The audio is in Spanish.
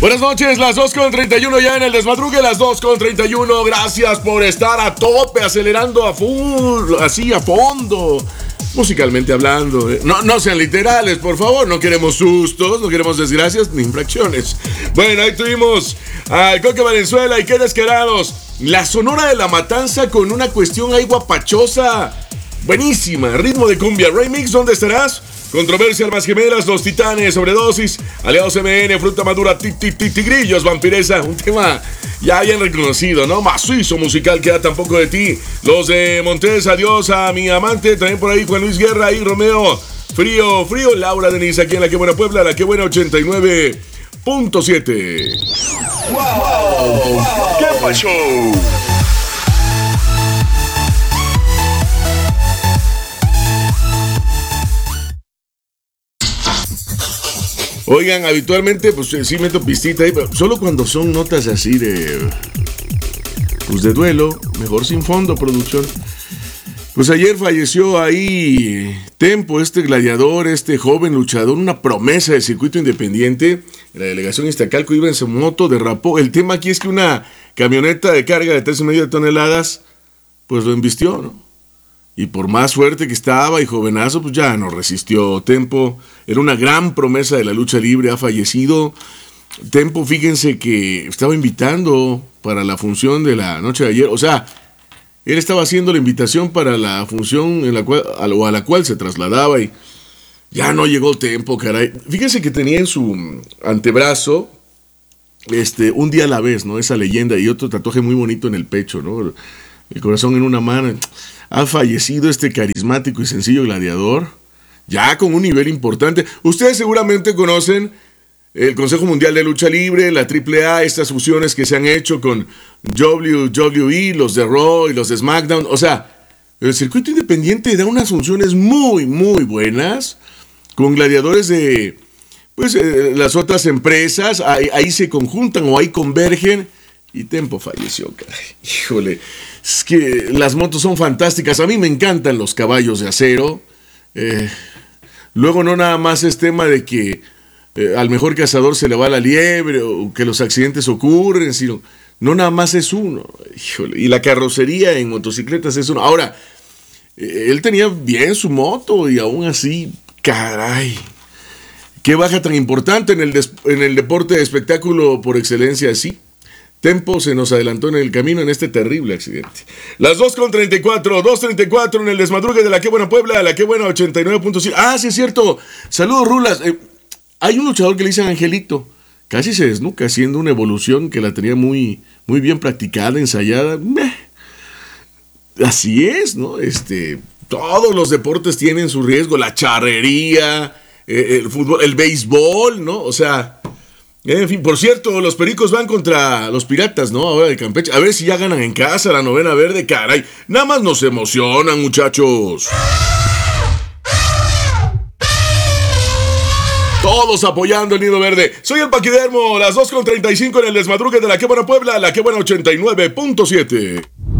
Buenas noches, las 2:31 ya en el desmadrugue, las 2:31. Gracias por estar a tope, acelerando a full, así a fondo, musicalmente hablando. No sean literales, por favor, no queremos sustos, no queremos desgracias ni infracciones. Bueno, ahí tuvimos al Coque Valenzuela y qué descarados. La Sonora de la Matanza con una cuestión ahí guapachosa, buenísima, ritmo de cumbia. Remix, ¿dónde estarás? Controversia, Almas Gemelas, Los Titanes, Sobredosis, Aliados MN, Fruta Madura, Tigrillos, Vampiresa, un tema ya bien reconocido, ¿no? Macizo musical, queda tampoco de ti. Los de Montes, Adiós a mi amante, también por ahí Juan Luis Guerra y Romeo, Frío, Laura Denise, aquí en La Que Buena Puebla, La Que Buena 89.7. ¡Wow! ¡Qué pasó! Oigan, habitualmente, pues sí meto pistita ahí, pero solo cuando son notas así de duelo, mejor sin fondo, producción. Pues ayer falleció ahí Tempo, este gladiador, este joven luchador, una promesa del circuito independiente. La delegación Iztacalco iba en su moto, derrapó. El tema aquí es que una camioneta de carga de 3,5 toneladas, pues lo embistió, ¿no? Y por más fuerte que estaba y jovenazo, pues ya no resistió. Tempo era una gran promesa de la lucha libre, ha fallecido. Tempo, fíjense que estaba invitando para la función de la noche de ayer. O sea, él estaba haciendo la invitación para la función en la cual, a la cual se trasladaba y ya no llegó Tempo, caray. Fíjense que tenía en su antebrazo un día a la vez, ¿no? Esa leyenda y otro tatuaje muy bonito en el pecho, ¿no? El corazón en una mano. Ha fallecido este carismático y sencillo gladiador, ya con un nivel importante. Ustedes seguramente conocen el Consejo Mundial de Lucha Libre, la AAA, estas fusiones que se han hecho con WWE, los de Raw y los de SmackDown. O sea, el circuito independiente da unas funciones muy, muy buenas, con gladiadores de las otras empresas, ahí se conjuntan o ahí convergen. Y Tempo falleció, caray. Híjole, es que las motos son fantásticas. A mí me encantan los caballos de acero. Luego no nada más es tema de que al mejor cazador se le va la liebre o que los accidentes ocurren, sino no nada más es uno. Híjole, y la carrocería en motocicletas es uno. Ahora, él tenía bien su moto y aún así, caray, qué baja tan importante en el deporte de espectáculo por excelencia así. Tempo se nos adelantó en el camino en este terrible accidente. Las 2:34 en el desmadrugue de La Que Buena Puebla, La Que Buena 89.7. Ah, sí es cierto. Saludos, Rulas. Hay un luchador que le dicen Angelito. Casi se desnuca haciendo una evolución que la tenía muy, muy bien practicada, ensayada. Así es, ¿no? Todos los deportes tienen su riesgo. La charrería, el fútbol, el béisbol, ¿no? O sea... En fin, por cierto, los Pericos van contra los Piratas, ¿no? Ahora de Campeche. A ver si ya ganan en casa la novena verde, caray. Nada más nos emocionan, muchachos. Todos apoyando el Nido Verde. Soy el Paquidermo, las 2:35 en el desmadrugue de La Que Buena Puebla, La Que Buena 89.7.